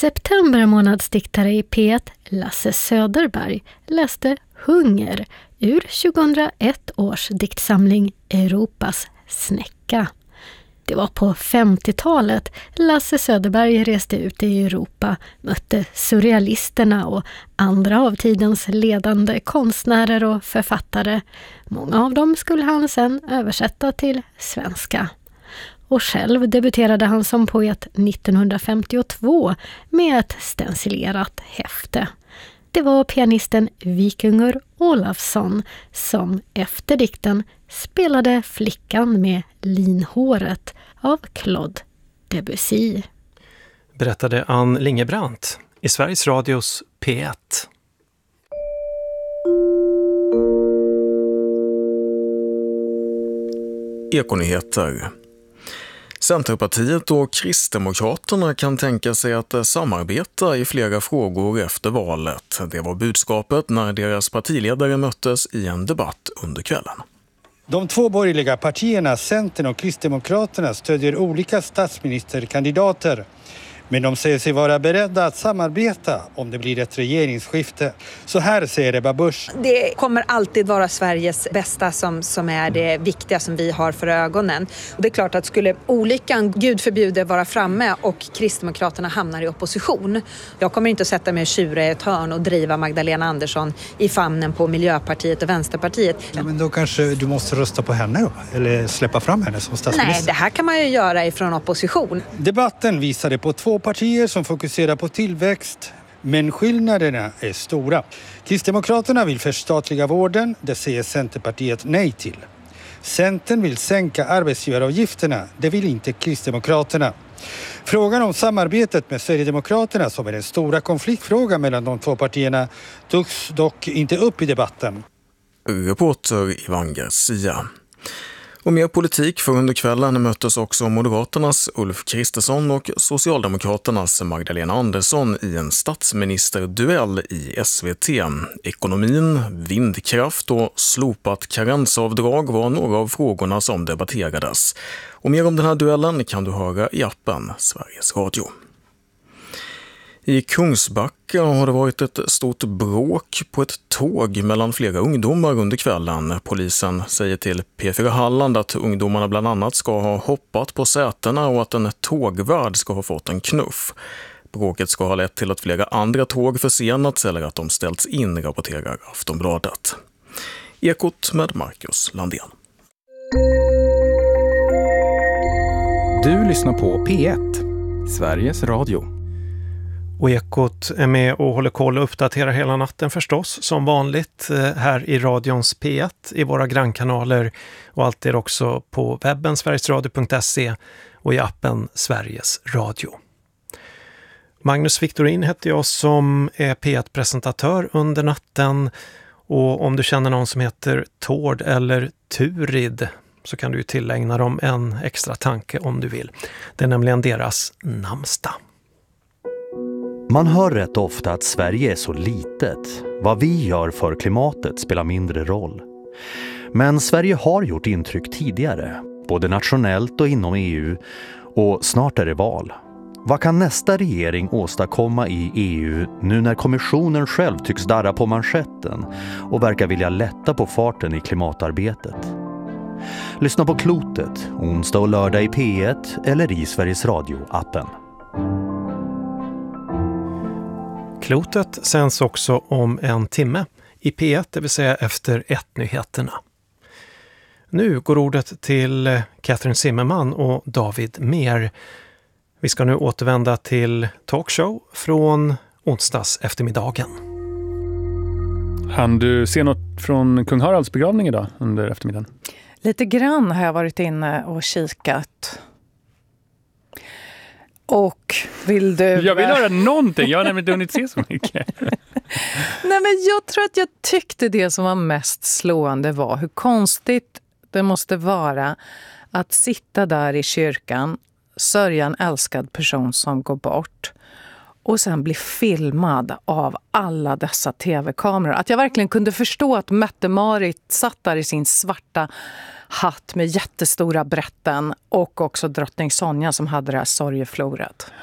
September månads diktare i P1, Lasse Söderberg, läste Hunger ur 2001 års diktsamling Europas snäcka. Det var på 50-talet Lasse Söderberg reste ut i Europa, mötte surrealisterna och andra av tidens ledande konstnärer och författare. Många av dem skulle han sedan översätta till svenska. Och själv debuterade han som poet 1952 med ett stencilerat häfte. Det var pianisten Vikingur Olafsson som efter dikten spelade Flickan med linhåret av Claude Debussy. Berättade Ann Lingebrandt i Sveriges Radios P1. Ekonyheter. Centerpartiet och Kristdemokraterna kan tänka sig att samarbeta i flera frågor efter valet. Det var budskapet när deras partiledare möttes i en debatt under kvällen. De två borgerliga partierna, Centern och Kristdemokraterna, stödjer olika statsministerkandidater. Men de säger sig vara beredda att samarbeta om det blir ett regeringsskifte. Så här säger Ebba Busch. Det kommer alltid vara Sveriges bästa som är det viktiga som vi har för ögonen. Och det är klart att skulle olyckan, Gud förbjude, vara framme och Kristdemokraterna hamnar i opposition. Jag kommer inte att sätta mig och tjura i ett hörn och driva Magdalena Andersson i famnen på Miljöpartiet och Vänsterpartiet. Ja, men då kanske du måste rösta på henne då? Eller släppa fram henne som statsminister? Nej, det här kan man ju göra ifrån opposition. Debatten visade på två partier som fokuserar på tillväxt, men skillnaderna är stora. Kristdemokraterna vill förstatliga vården, det säger Centerpartiet nej till. Centern vill sänka arbetsgivaravgifterna, det vill inte Kristdemokraterna. Frågan om samarbetet med Sverigedemokraterna, som är den stora konfliktfrågan mellan de två partierna, togs dock inte upp i debatten. Reporter Ivan Garcia. Och mer politik, för under kvällen möttes också Moderaternas Ulf Kristersson och Socialdemokraternas Magdalena Andersson i en statsministerduell i SVT. Ekonomin, vindkraft och slopat karensavdrag var några av frågorna som debatterades. Och mer om den här duellen kan du höra i appen Sveriges Radio. I Kungsbacka har det varit ett stort bråk på ett tåg mellan flera ungdomar under kvällen. Polisen säger till P4 Halland att ungdomarna bland annat ska ha hoppat på sätena och att en tågvärd ska ha fått en knuff. Bråket ska ha lett till att flera andra tåg försenats eller att de ställts in, rapporterar Aftonbladet. Ekot med Marcus Landén. Du lyssnar på P1, Sveriges Radio. Och Ekot är med och håller koll och uppdaterar hela natten förstås, som vanligt här i radions P1, i våra grannkanaler och alltid också på webben sverigesradio.se och i appen Sveriges Radio. Magnus Victorin heter jag som är P1-presentatör under natten, och om du känner någon som heter Tord eller Turid så kan du ju tillägna dem en extra tanke om du vill. Det är nämligen deras namnsdag. Man hör rätt ofta att Sverige är så litet. Vad vi gör för klimatet spelar mindre roll. Men Sverige har gjort intryck tidigare, både nationellt och inom EU, och snart är det val. Vad kan nästa regering åstadkomma i EU nu när kommissionen själv tycks darra på manschetten och verkar vilja lätta på farten i klimatarbetet? Lyssna på Klotet, onsdag och lördag i P1 eller i Sveriges Radio-appen. Klotet sänds också om en timme i P1, det vill säga efter 1-nyheterna. Nu går ordet till Catherine Zimmerman och David Mer. Vi ska nu återvända till talkshow från onsdags eftermiddagen. Han du se något från Kung Haralds begravning idag under eftermiddagen? Lite grann har jag varit inne och kikat. Och vill du... Jag vill höra någonting, jag har nämligen inte hunnit se så mycket. Nej, men jag tror att jag tyckte det som var mest slående var hur konstigt det måste vara att sitta där i kyrkan, sörja en älskad person som går bort och sen bli filmad av alla dessa tv-kameror. Att jag verkligen kunde förstå att Mette-Marit satt där i sin svarta hatt med jättestora brätten och också drottning Sonja som hade det här sorgefloret.